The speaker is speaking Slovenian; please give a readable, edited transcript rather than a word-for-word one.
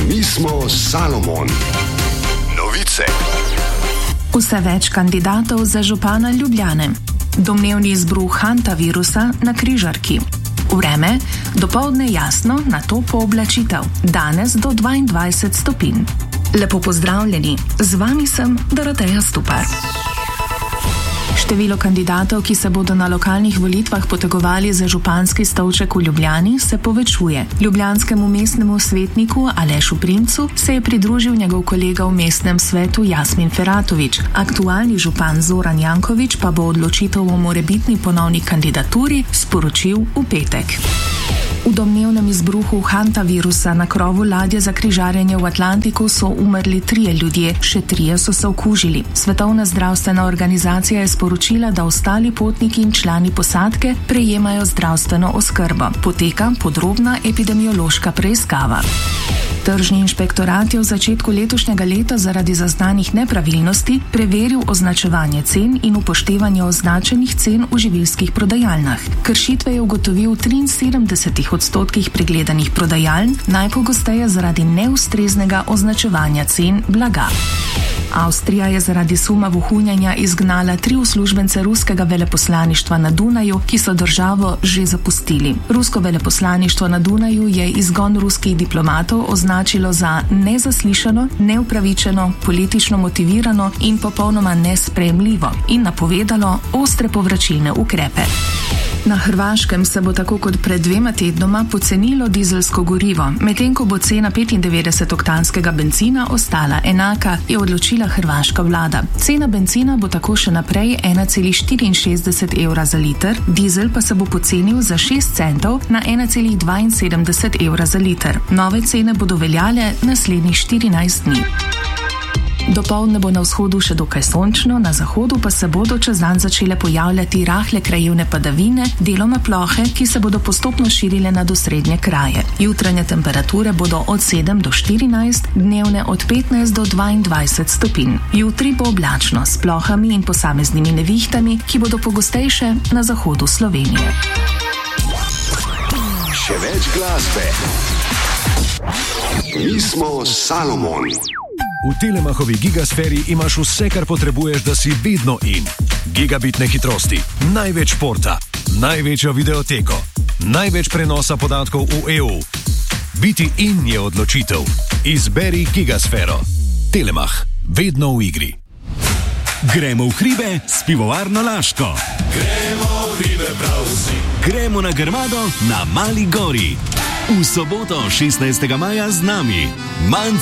Mi smo Salomon. Novice. Vse več kandidatov za župana Ljubljane. Domnevni izbruh hantavirusa na križarki. Vreme, dopoldne jasno, nato pooblačitev. Danes do 22 stopinj. Lepo pozdravljeni, z vami sem Doroteja Stupar. Število kandidatov, ki se bodo na lokalnih volitvah potegovali za županski stolček v Ljubljani, se povečuje. Ljubljanskemu mestnemu svetniku Alešu Primcu se je pridružil njegov kolega v mestnem svetu Jasmin Feratović. Aktualni župan Zoran Janković pa bo odločitev o morebitni ponovni kandidaturi sporočil v petek. V domnevnem izbruhu hantavirusa na krovu ladje za križarjenje v Atlantiku so umrli 3 ljudje, še 3 so se okužili. Svetovna zdravstvena organizacija je sporočila, da ostali potniki in člani posadke prejemajo zdravstveno oskrbo. Poteka podrobna epidemiološka preiskava. Tržni inšpektorat je v začetku letošnjega leta zaradi zaznanih nepravilnosti preveril označevanje cen in upoštevanje označenih cen v živilskih prodajalnah. Kršitve je ugotovil v 73% pregledanih prodajaln, najpogosteje zaradi neustreznega označevanja cen blaga. Avstrija je zaradi suma vohunjenja izgnala 3 uslužbence ruskega veleposlaništva na Dunaju, ki so državo že zapustili. Rusko veleposlaništvo na Dunaju je izgon ruskih diplomatov označilo za nezaslišano, neupravičeno, politično motivirano in popolnoma nesprejemljivo in napovedalo ostre povračilne ukrepe. Na Hrvaškem se bo tako kot pred 2 tednoma pocenilo dizelsko gorivo, medtem ko bo cena 95-oktanskega bencina ostala enaka, je odločila hrvaška vlada. Cena bencina bo tako še naprej 1,64 evra za liter, dizel pa se bo pocenil za 6 centov na 1,72 evra za liter. Nove cene bodo veljale naslednjih 14 dni. Dopoldne bo na vzhodu še dokaj sončno, na zahodu pa se bodo čez dan začele pojavljati rahle krajevne padavine, deloma plohe, ki se bodo postopno širile nad osrednje kraje. Jutranje temperature bodo od 7 do 14, dnevne od 15 do 22 stopinj. Jutri bo oblačno s plohami in posameznimi nevihtami, ki bodo pogostejše na zahodu Slovenije. Še več glasbe. Mi smo Salomon. V Telemachovi Gigasferi imaš vse, kar potrebuješ, da si vedno in. Gigabitne hitrosti, največ športa, največjo videoteko, največ prenosa podatkov v EU. Biti in je odločitev. Izberi Gigasfero. Telemach, vedno v igri. Gremo v hribe s pivovarno Laško. Gremo v hribe prav vsi. Gremo na Grmado na Mali gori. V soboto 16. maja z nami.